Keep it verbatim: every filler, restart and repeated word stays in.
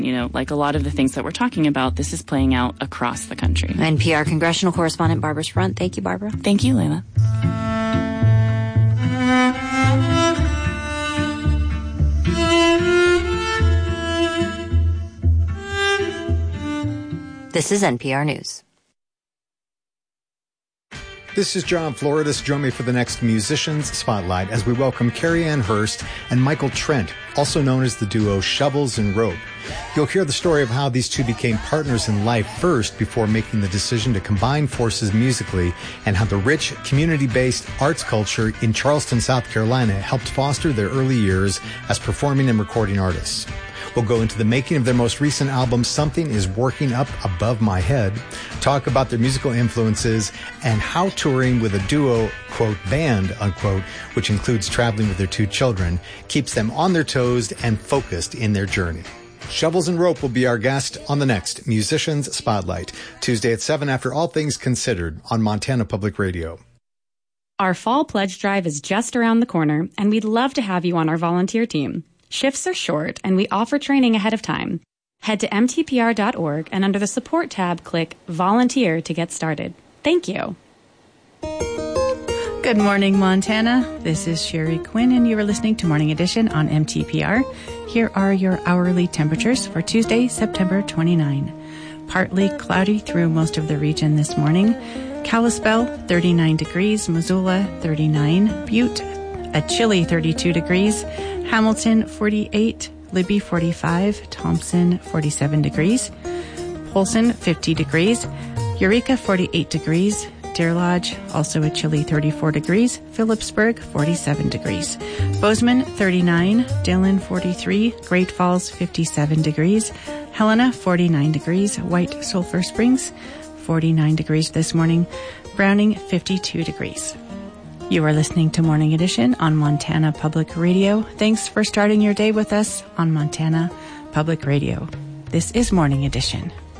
You know, like a lot of the things that we're talking about, this is playing out across the country. N P R congressional correspondent Barbara Sprunt. Thank you, Barbara. Thank you, Layla. This is N P R News. This is John Floridis. Join me for the next Musicians Spotlight as we welcome Carrie Ann Hurst and Michael Trent, also known as the duo Shovels and Rope. You'll hear the story of how these two became partners in life first before making the decision to combine forces musically, and how the rich, community-based arts culture in Charleston, South Carolina helped foster their early years as performing and recording artists. We'll go into the making of their most recent album, Something Is Working Up Above My Head, talk about their musical influences, and how touring with a duo, quote, band, unquote, which includes traveling with their two children, keeps them on their toes and focused in their journey. Shovels and Rope will be our guest on the next Musicians Spotlight, Tuesday at seven after All Things Considered on Montana Public Radio. Our fall pledge drive is just around the corner, and we'd love to have you on our volunteer team. Shifts are short, and we offer training ahead of time. Head to M T P R dot org and under the Support tab, click Volunteer to get started. Thank you. Good morning, Montana. This is Sherry Quinn, and you are listening to Morning Edition on M T P R. Here are your hourly temperatures for Tuesday, September twenty-ninth. Partly cloudy through most of the region this morning. Kalispell, thirty-nine degrees. Missoula, thirty-nine. Butte, a chilly thirty-two degrees. Hamilton, forty-eight. Libby, forty-five. Thompson, forty-seven degrees. Polson, fifty degrees. Eureka, forty-eight degrees. Deer Lodge, also a chilly thirty-four degrees. Phillipsburg, forty-seven degrees. Bozeman, thirty-nine. Dillon, forty-three. Great Falls, fifty-seven degrees. Helena, forty-nine degrees. White Sulphur Springs, forty-nine degrees this morning. Browning, fifty-two degrees. You are listening to Morning Edition on Montana Public Radio. Thanks for starting your day with us on Montana Public Radio. This is Morning Edition.